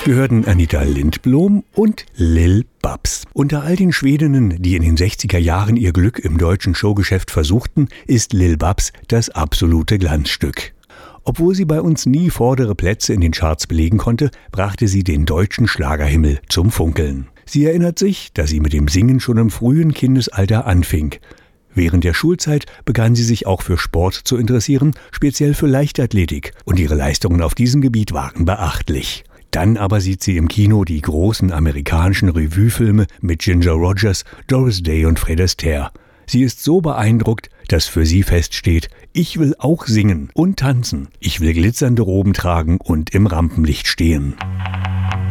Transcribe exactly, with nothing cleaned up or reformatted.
gehörten Anita Lindblom und Lil Babs. Unter all den Schwedinnen, die in den sechziger Jahren ihr Glück im deutschen Showgeschäft versuchten, ist Lil Babs das absolute Glanzstück. Obwohl sie bei uns nie vordere Plätze in den Charts belegen konnte, brachte sie den deutschen Schlagerhimmel zum Funkeln. Sie erinnert sich, dass sie mit dem Singen schon im frühen Kindesalter anfing. Während der Schulzeit begann sie sich auch für Sport zu interessieren, speziell für Leichtathletik, und ihre Leistungen auf diesem Gebiet waren beachtlich. Dann aber sieht sie im Kino die großen amerikanischen Revue-Filme mit Ginger Rogers, Doris Day und Fred Astaire. Sie ist so beeindruckt, dass für sie feststeht: Ich will auch singen und tanzen. Ich will glitzernde Roben tragen und im Rampenlicht stehen.